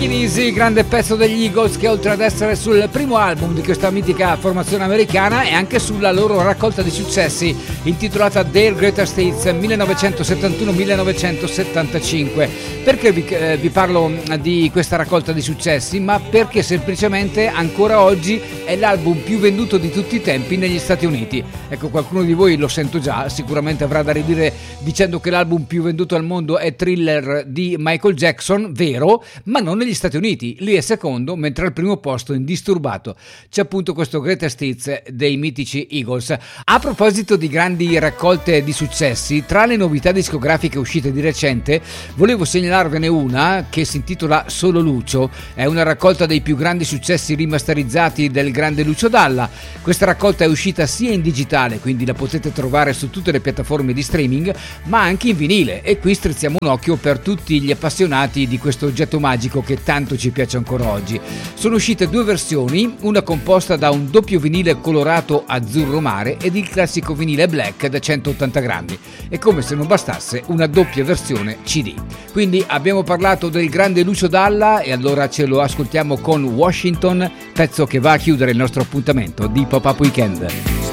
Take It Easy, grande pezzo degli Eagles che oltre ad essere sul primo album di questa mitica formazione americana è anche sulla loro raccolta di successi intitolata Their Greatest Hits 1971-1975. Perché vi parlo di questa raccolta di successi? Ma perché semplicemente ancora oggi è l'album più venduto di tutti i tempi negli Stati Uniti. Ecco, qualcuno di voi lo sento già, sicuramente avrà da ridire dicendo che l'album più venduto al mondo è Thriller di Michael Jackson, vero, ma non negli Stati Uniti, lì è secondo, mentre al primo posto Indisturbato c'è appunto questo Greatest Hits dei mitici Eagles. A proposito di grandi raccolte di successi, tra le novità discografiche uscite di recente volevo segnalarvene una che si intitola Solo Lucio, è una raccolta dei più grandi successi rimasterizzati del grande Lucio Dalla. Questa raccolta è uscita sia in digitale, quindi la potete trovare su tutte le piattaforme di streaming, ma anche in vinile, e qui strizziamo un occhio per tutti gli appassionati di questo oggetto magico che tanto ci piace ancora oggi. Sono uscite due versioni, una composta da un doppio vinile colorato azzurro mare ed il classico vinile black da 180 grammi, e come se non bastasse una doppia versione CD. Quindi abbiamo parlato del grande Lucio Dalla e allora ce lo ascoltiamo con Washington, pezzo che va a chiudere il nostro appuntamento di Pop-Up Weekend.